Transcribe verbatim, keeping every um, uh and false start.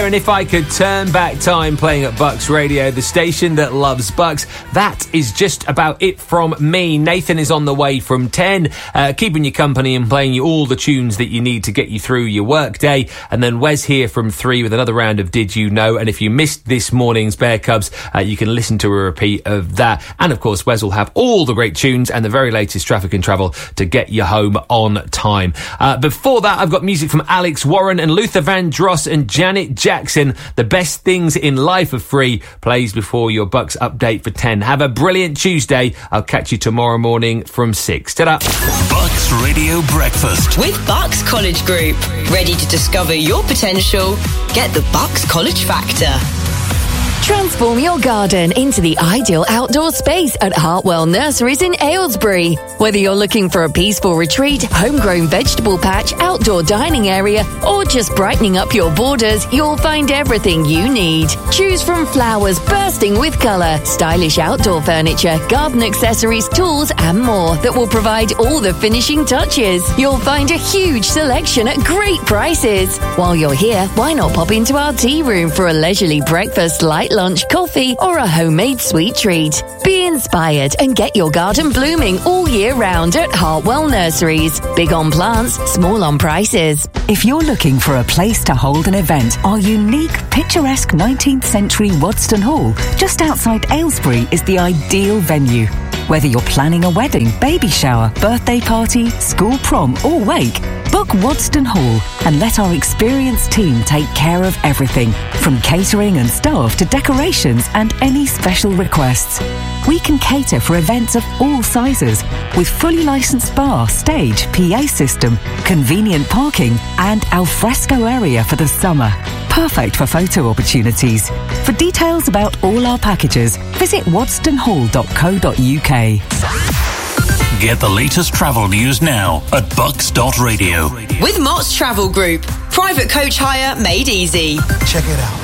there, and if I could turn back time, playing at Bucks Radio, the station that loves Bucks. That is just about it from me. Nathan is on the way from ten, uh, keeping you company and playing you all the tunes that you need to get you through your work day. And then Wes here from three with another round of Did You Know? And if you missed this morning's Bear Cubs, uh, you can listen to a repeat of that. And of course, Wes will have all the great tunes and the very latest traffic and travel to get you home on time. Uh, before that, I've got music from Alex Warren and Luther Vandross and Janet Jackson. The Best Things in Life are free, plays before your Bucks update for ten. Have a brilliant Tuesday. I'll catch you tomorrow morning from six. Ta-da. Bucks Radio Breakfast with Bucks College Group. Ready to discover your potential? Get the Bucks College Factor. Transform your garden into the ideal outdoor space at Hartwell Nurseries in Aylesbury. Whether you're looking for a peaceful retreat, homegrown vegetable patch, outdoor dining area, or just brightening up your borders, you'll find everything you need. Choose from flowers bursting with colour, stylish outdoor furniture, garden accessories, tools, and more that will provide all the finishing touches. You'll find a huge selection at great prices. While you're here, why not pop into our tea room for a leisurely breakfast, light lunch, coffee, or a homemade sweet treat. Be inspired and get your garden blooming all year round at Hartwell Nurseries. Big on plants, small on prices. If you're looking for a place to hold an event, our unique, picturesque nineteenth century Wadston Hall, just outside Aylesbury, is the ideal venue. Whether you're planning a wedding, baby shower, birthday party, school prom, or wake, book Wadston Hall and let our experienced team take care of everything, from catering and staff to decorations and any special requests. We can cater for events of all sizes with fully licensed bar, stage, P A system, convenient parking and alfresco area for the summer. Perfect for photo opportunities. For details about all our packages, visit wadston hall dot co dot uk. Get the latest travel news now at bucks dot radio. With Mott's Travel Group. Private coach hire made easy. Check it out.